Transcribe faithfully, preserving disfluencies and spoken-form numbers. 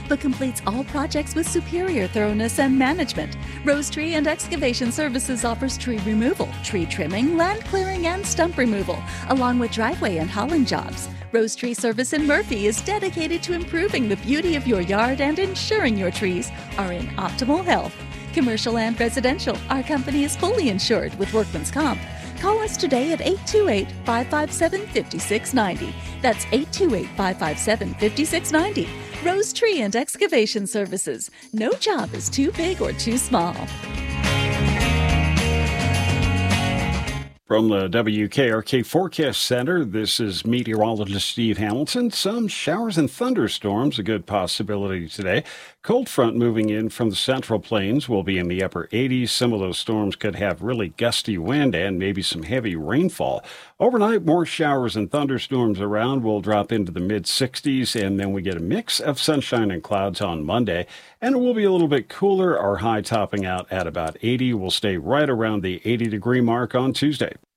but completes all projects with superior thoroughness and management. Rose Tree and Excavation Services offers tree removal, tree trimming, land clearing, and stump removal, along with driveway and hauling jobs. Rose Tree Service in Murphy is dedicated to improving the beauty of your yard and ensuring your trees are in optimal health. Commercial and residential, our company is fully insured with Workman's Comp. Call us today at eight two eight, five five seven, five six nine zero. That's eight two eight, five five seven, five six nine zero. Rose Tree and Excavation Services. No job is too big or too small. From the W K R K Forecast Center, this is meteorologist Steve Hamilton. Some showers and thunderstorms, a good possibility today. Cold front moving in from the central plains will be in the upper eighties. Some of those storms could have really gusty wind and maybe some heavy rainfall. Overnight, more showers and thunderstorms around will drop into the mid sixties, and then we get a mix of sunshine and clouds on Monday. And it will be a little bit cooler. Our high topping out at about eighty. We'll stay right around the eighty degree mark on Tuesday.